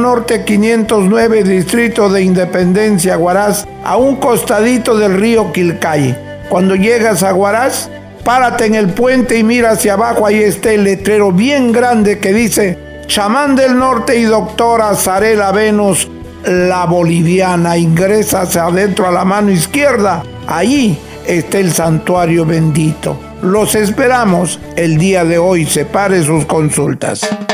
Norte 509, Distrito de Independencia, Huaraz, a un costadito del río Quilcay. Cuando llegas a Huaraz, párate en el puente y mira hacia abajo, ahí está el letrero bien grande que dice Chamán del Norte y Doctora Zarela Venus, la boliviana. Ingresas adentro a la mano izquierda, ahí está el santuario bendito. Los esperamos el día de hoy. Separe sus consultas.